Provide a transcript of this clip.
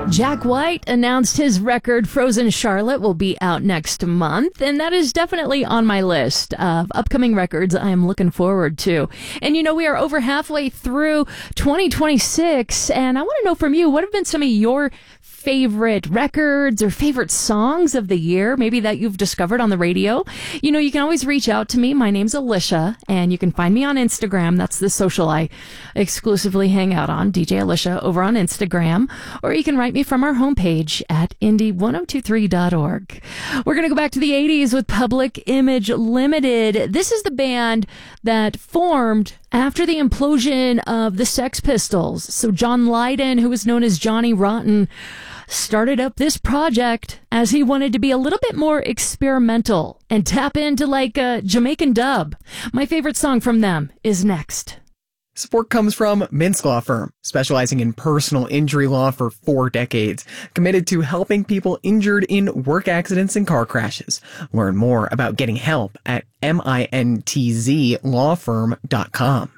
Jack White announced his record Frozen Charlotte will be out next month, and that is definitely on my list of upcoming records I am looking forward to. And you know, we are over halfway through 2026, and I want to know from you, what have been some of your favorite records or favorite songs of the year, maybe that you've discovered on the radio? You know, you can always reach out to me. My name's Alicia, and you can find me on Instagram. That's the social I exclusively hang out on, DJ Alicia over on Instagram. Or you can write me from our homepage at indie1023.org. We're going to go back to the 80s with Public Image Limited. This is the band that formed after the implosion of the Sex Pistols. So John Lydon, who was known as Johnny Rotten, started up this project as he wanted to be a little bit more experimental and tap into like a Jamaican dub. My favorite song from them is next. Support comes from Mintz Law Firm, specializing in personal injury law for 4 decades, committed to helping people injured in work accidents and car crashes. Learn more about getting help at mintzlawfirm.com.